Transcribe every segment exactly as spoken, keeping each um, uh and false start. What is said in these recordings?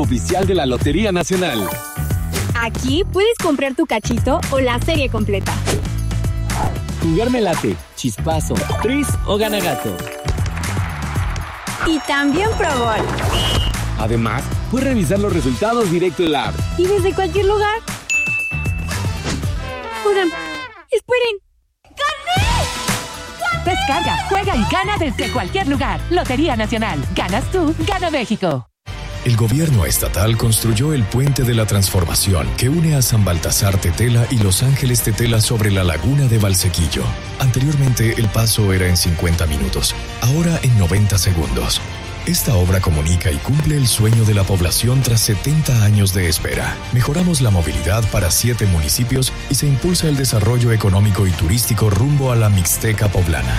oficial de la Lotería Nacional. Aquí puedes comprar tu cachito o la serie completa. Jugar me late, chispazo, tris o gana gato. Y también Pro Gol. Además, puedes revisar los resultados directo en la app. Y desde cualquier lugar. Oigan, esperen. ¡Gané! ¡Gané! Descarga, juega y gana desde cualquier lugar. Lotería Nacional. Ganas tú, gana México. El gobierno estatal construyó el Puente de la Transformación que une a San Baltasar Tetela y Los Ángeles Tetela sobre la laguna de Valsequillo. Anteriormente el paso era en cincuenta minutos, ahora en noventa segundos. Esta obra comunica y cumple el sueño de la población tras setenta años de espera. Mejoramos la movilidad para siete municipios y se impulsa el desarrollo económico y turístico rumbo a la Mixteca poblana.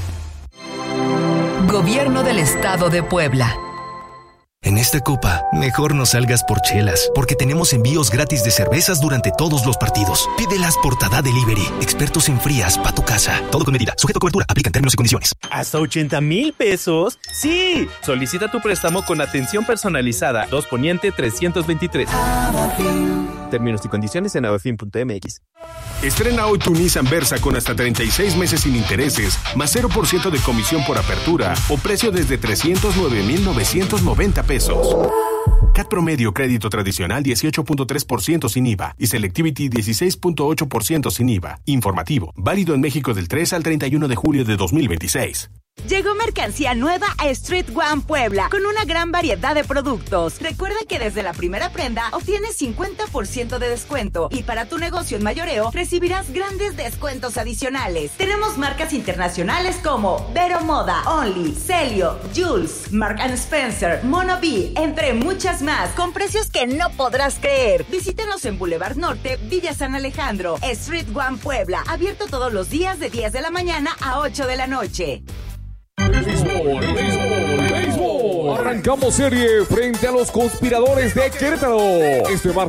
Gobierno del Estado de Puebla. En esta copa, mejor no salgas por chelas, porque tenemos envíos gratis de cervezas durante todos los partidos. Pídelas por Tada Delivery. Expertos en frías pa' tu casa. Todo con medida. Sujeto a cobertura. Aplican términos y condiciones. ¿Hasta ochenta mil pesos? ¡Sí! Solicita tu préstamo con atención personalizada. dos Poniente trescientos veintitrés. Términos y condiciones en abafin punto m x. Estrena hoy tu Nissan Versa con hasta treinta y seis meses sin intereses, más cero por ciento de comisión por apertura o precio desde trescientos nueve mil novecientos noventa pesos. C A T promedio crédito tradicional dieciocho punto tres por ciento sin I V A y Selectivity dieciséis punto ocho por ciento sin I V A. Informativo, válido en México del tres al treinta y uno de julio de dos mil veintiséis. Llegó mercancía nueva a Street One Puebla con una gran variedad de productos. Recuerda que desde la primera prenda obtienes cincuenta por ciento de descuento y para tu negocio en mayoreo recibirás grandes descuentos adicionales. Tenemos marcas internacionales como Vero Moda, Only, Celio, Jules, Mark and Spencer, Mono B, entre muchas más, con precios que no podrás creer. Visítanos en Boulevard Norte, Villa San Alejandro. Street One Puebla, abierto todos los días de diez de la mañana a ocho de la noche. Béisbol, béisbol, béisbol. Arrancamos serie frente a los Conspiradores de Querétaro. Este martes